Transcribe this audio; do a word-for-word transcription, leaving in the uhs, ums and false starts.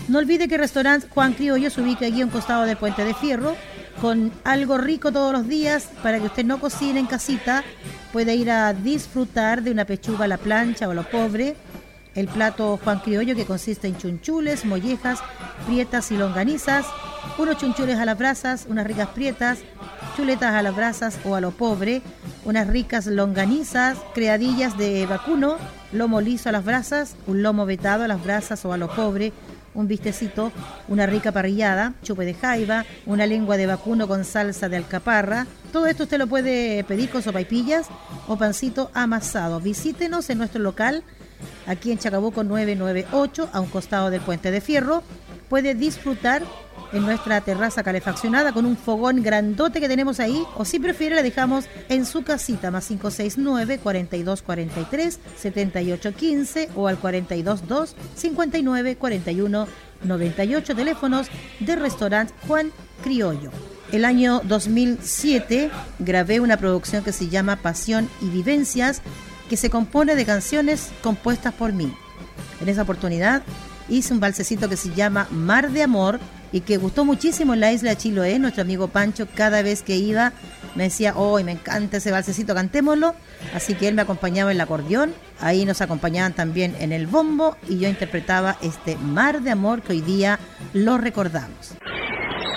No olvide que el restaurante Juan Criollo se ubica aquí a un costado del Puente de Fierro, con algo rico todos los días para que usted no cocine en casita. Puede ir a disfrutar de una pechuga a la plancha o a lo pobre. El plato Juan Criollo, que consiste en chunchules, mollejas, prietas y longanizas, unos chunchules a las brasas, unas ricas prietas, chuletas a las brasas o a lo pobre, unas ricas longanizas, creadillas de vacuno, lomo liso a las brasas, un lomo vetado a las brasas o a lo pobre, un bistecito, una rica parrillada, chupe de jaiba, una lengua de vacuno con salsa de alcaparra. Todo esto usted lo puede pedir con sopaipillas o pancito amasado. Visítenos en nuestro local, aquí en Chacabuco nueve nueve ocho, a un costado del Puente de Fierro. Puede disfrutar en nuestra terraza calefaccionada con un fogón grandote que tenemos ahí, o si prefiere la dejamos en su casita, más cinco seis nueve, cuatro dos cuatro tres, siete ocho uno cinco o al cuatro dos dos, cinco nueve cuatro uno nueve ocho, teléfonos de restaurante Juan Criollo. El año dos mil siete grabé una producción que se llama Pasión y Vivencias, que se compone de canciones compuestas por mí. En esa oportunidad hice un balsecito que se llama Mar de Amor y que gustó muchísimo en la isla de Chiloé. Nuestro amigo Pancho, cada vez que iba me decía, oh, me encanta ese balsecito, cantémoslo. Así que él me acompañaba en el acordeón, ahí nos acompañaban también en el bombo y yo interpretaba este Mar de Amor que hoy día lo recordamos.